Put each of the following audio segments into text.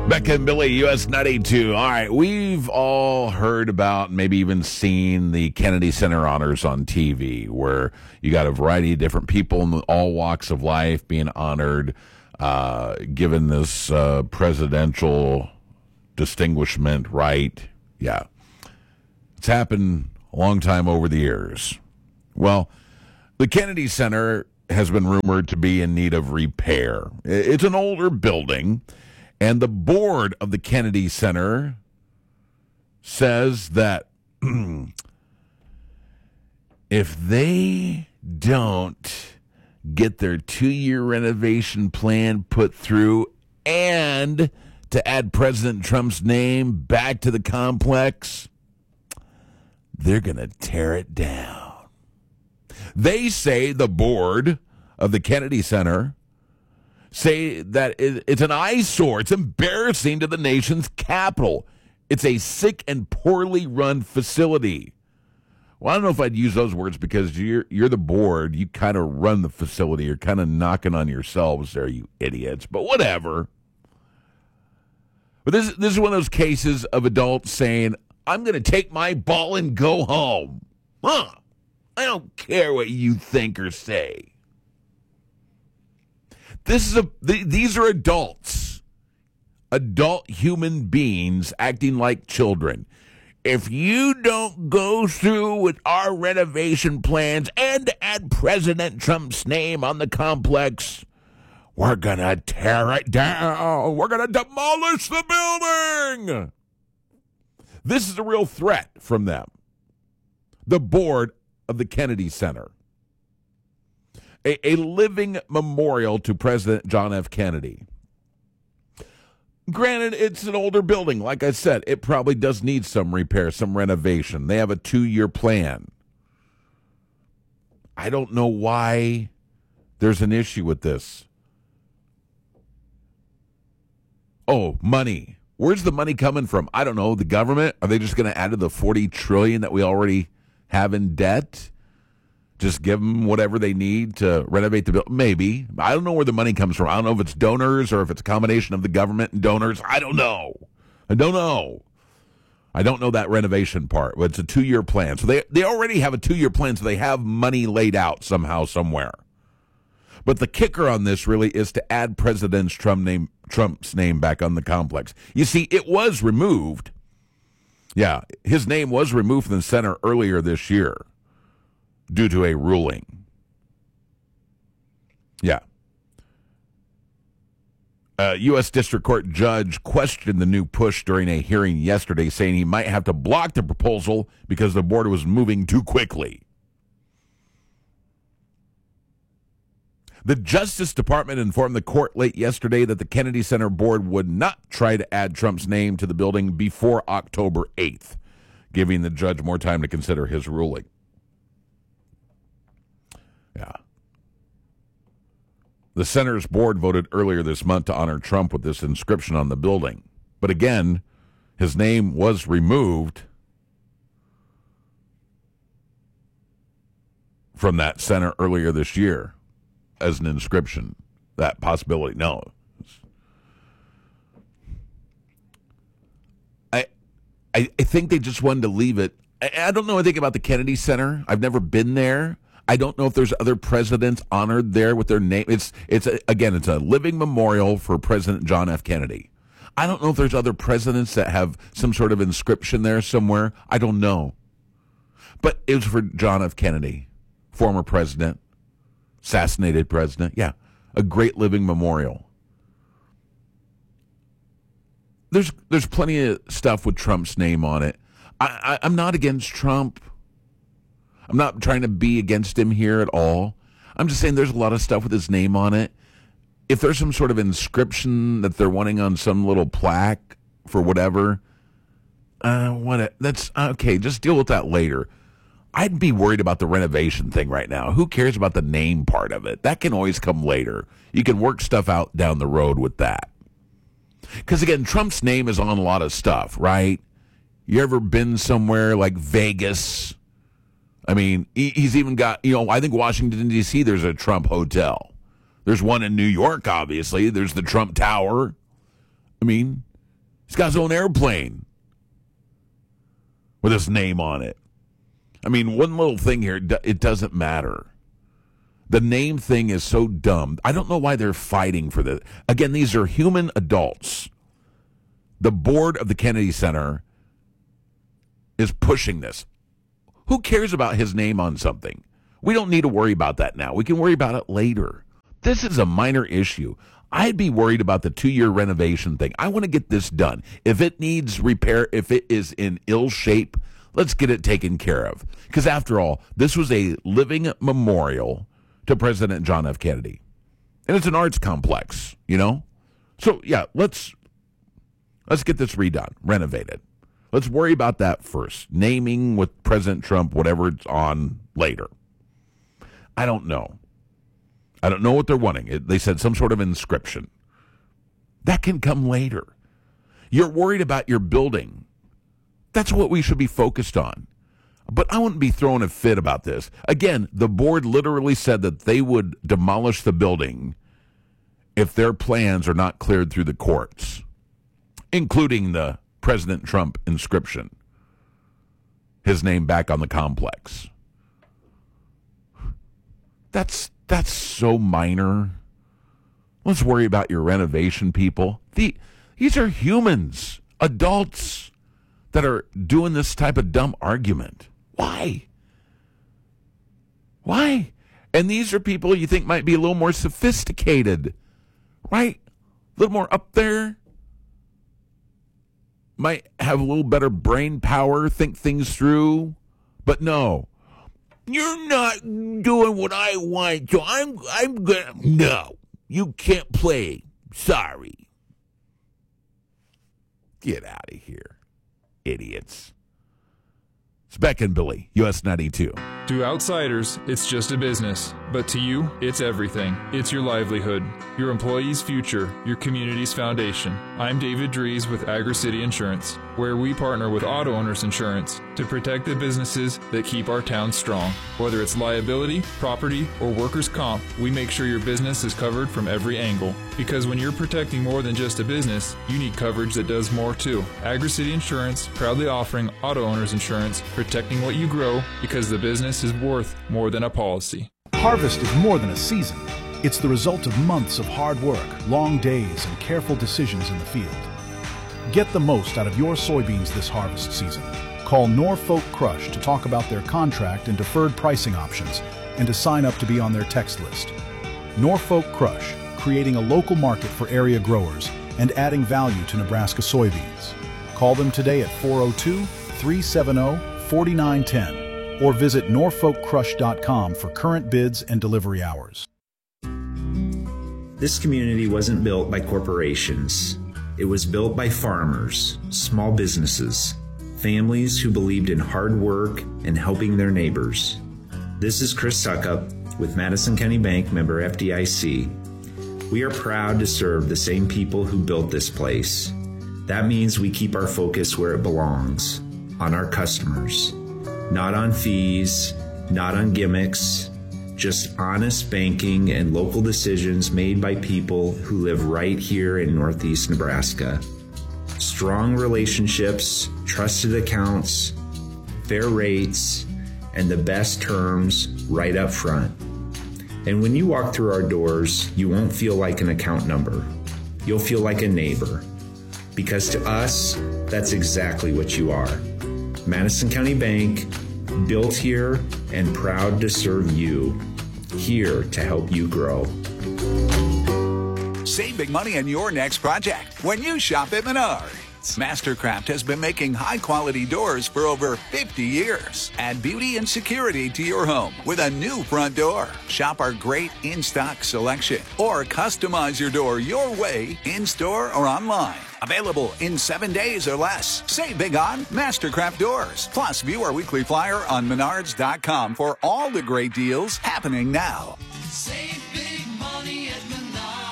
Becca and Billy, US 92. All right, we've all heard about, maybe even seen the Kennedy Center honors on TV, where you got a variety of different people in all walks of life being honored, given this presidential distinguishment, right? Yeah. It's happened a long time over the years. Well, the Kennedy Center has been rumored to be in need of repair. It's an older building. And the board of the Kennedy Center says that if they don't get their 2-year renovation plan put through and to add President Trump's name back to the complex, they're going to tear it down. They say, the board of the Kennedy Center, say that it's an eyesore. It's embarrassing to the nation's capital. It's a sick and poorly run facility. Well, I don't know if I'd use those words, because you're the board. You kind of run the facility. You're kind of knocking on yourselves there, you idiots. But whatever. But this is one of those cases of adults saying, I'm going to take my ball and go home. I don't care what you think or say. These are adults, adult human beings acting like children. If you don't go through with our renovation plans and add President Trump's name on the complex, we're going to tear it down. We're going to demolish the building. This is a real threat from them. The board of the Kennedy Center. A living memorial to President John F. Kennedy. Granted, it's an older building. Like I said, it probably does need some repair, some renovation. They have a 2-year plan. I don't know why there's an issue with this. Oh, money. Where's the money coming from? I don't know. The government? Are they just going to add to the $40 trillion that we already have in debt? Just give them whatever they need to renovate the building? Maybe. I don't know where the money comes from. I don't know if it's donors or if it's a combination of the government and donors. I don't know. I don't know that renovation part. But it's a 2-year plan. So they already have a 2-year plan, so they have money laid out somehow, somewhere. But the kicker on this really is to add President Trump's name back on the complex. You see, it was removed. Yeah, his name was removed from the center earlier this year due to a ruling. Yeah. A U.S. District Court judge questioned the new push during a hearing yesterday, saying he might have to block the proposal because the board was moving too quickly. The Justice Department informed the court late yesterday that the Kennedy Center board would not try to add Trump's name to the building before October 8th, giving the judge more time to consider his ruling. Yeah. The center's board voted earlier this month to honor Trump with this inscription on the building. But again, his name was removed from that center earlier this year as an inscription. That possibility, no. I think they just wanted to leave it. I don't know anything about the Kennedy Center. I've never been there. I don't know if there's other presidents honored there with their name. It's a living memorial for President John F. Kennedy. I don't know if there's other presidents that have some sort of inscription there somewhere. I don't know. But it was for John F. Kennedy, former president, assassinated president. Yeah, a great living memorial. There's plenty of stuff with Trump's name on it. I'm not against Trump. I'm not trying to be against him here at all. I'm just saying there's a lot of stuff with his name on it. If there's some sort of inscription that they're wanting on some little plaque for whatever, that's okay. Just deal with that later. I'd be worried about the renovation thing right now. Who cares about the name part of it? That can always come later. You can work stuff out down the road with that. Because, again, Trump's name is on a lot of stuff, right? You ever been somewhere like Vegas? I mean, he's even got, I think Washington, D.C., there's a Trump hotel. There's one in New York, obviously. There's the Trump Tower. I mean, He's got his own airplane with his name on it. I mean, one little thing here, it doesn't matter. The name thing is so dumb. I don't know why they're fighting for this. Again, these are human adults. The board of the Kennedy Center is pushing this. Who cares about his name on something? We don't need to worry about that now. We can worry about it later. This is a minor issue. I'd be worried about the 2-year renovation thing. I want to get this done. If it needs repair, if it is in ill shape, let's get it taken care of. Because after all, this was a living memorial to President John F. Kennedy. And it's an arts complex, you know? So, yeah, let's get this redone, renovated. Let's worry about that first. Naming with President Trump, whatever it's on later. I don't know. I don't know what they're wanting. They said some sort of inscription. That can come later. You're worried about your building. That's what we should be focused on. But I wouldn't be throwing a fit about this. Again, the board literally said that they would demolish the building if their plans are not cleared through the courts, including the President Trump inscription, his name back on the complex. That's so minor. Let's worry about your renovation people. These are humans, adults that are doing this type of dumb argument. Why? Why? And these are people you think might be a little more sophisticated, right? A little more up there. Might have a little better brain power, think things through. But no. You're not doing what I want, so I'm gonna... No, you can't play. Sorry. Get out of here, idiots. It's Beck and Billy, US 92. To outsiders, it's just a business. But to you, it's everything. It's your livelihood, your employees' future, your community's foundation. I'm David Dries with AgriCity Insurance, where we partner with auto owners insurance to protect the businesses that keep our town strong. Whether it's liability, property, or workers' comp, we make sure your business is covered from every angle. Because when you're protecting more than just a business, you need coverage that does more too. AgriCity Insurance, proudly offering auto owners insurance, protecting what you grow because the business is worth more than a policy. Harvest is more than a season. It's the result of months of hard work, long days, and careful decisions in the field. Get the most out of your soybeans this harvest season. Call Norfolk Crush to talk about their contract and deferred pricing options and to sign up to be on their text list. Norfolk Crush, creating a local market for area growers and adding value to Nebraska soybeans. Call them today at 402-370-4910 or visit norfolkcrush.com for current bids and delivery hours. This community wasn't built by corporations. It was built by farmers, small businesses, families who believed in hard work and helping their neighbors. This is Chris Suckup with Madison County Bank, member FDIC. We are proud to serve the same people who built this place. That means we keep our focus where it belongs, on our customers. Not on fees, not on gimmicks, just honest banking and local decisions made by people who live right here in Northeast Nebraska. Strong relationships, trusted accounts, fair rates, and the best terms right up front. And when you walk through our doors, you won't feel like an account number. You'll feel like a neighbor. Because to us, that's exactly what you are. Madison County Bank, built here and proud to serve you, here to help you grow. Save big money on your next project when you shop at Menards. Mastercraft has been making high-quality doors for over 50 years. Add beauty and security to your home with a new front door. Shop our great in-stock selection or customize your door your way in-store or online. Available in 7 days or less. Save big on Mastercraft doors. Plus, view our weekly flyer on Menards.com for all the great deals happening now. Save big money at Menards.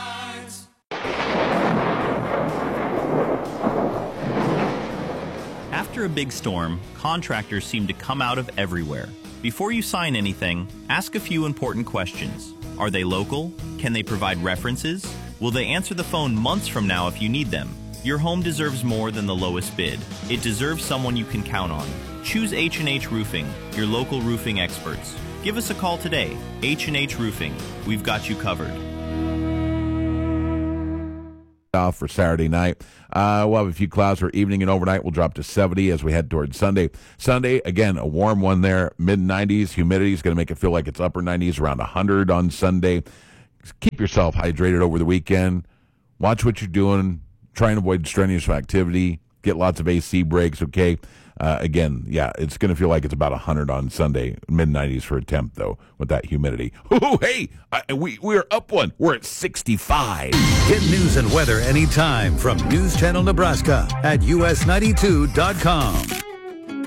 After a big storm, contractors seem to come out of everywhere. Before you sign anything, ask a few important questions. Are they local? Can they provide references? Will they answer the phone months from now if you need them? Your home deserves more than the lowest bid. It deserves someone you can count on. Choose H&H Roofing, your local roofing experts. Give us a call today. H&H Roofing. We've got you covered. Off for Saturday night. We'll have a few clouds for evening and overnight. We'll drop to 70 as we head towards Sunday. Sunday, again, a warm one there. Mid-90s. Humidity is going to make it feel like it's upper 90s, around 100 on Sunday. Keep yourself hydrated over the weekend. Watch what you're doing. Try and avoid strenuous activity. Get lots of AC breaks, okay? Again, yeah, it's going to feel like it's about 100 on Sunday. Mid-90s for a temp, though, with that humidity. Oh, hey, we're up one. We're at 65. Get news and weather anytime from News Channel Nebraska at us92.com.